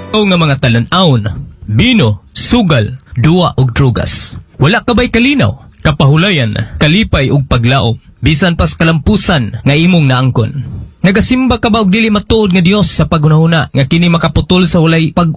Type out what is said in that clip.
O nga mga talan-aon, bino, sugal, duwa og drugas. Wala ka ba'y kalinaw, kapahulayan, kalipay ug paglaom, bisan pas kalampusan nga imong naangkon. Nagasimba ka ba og dili matuod nga Dios sa paghunahuna nga kini makaputol sa walay pag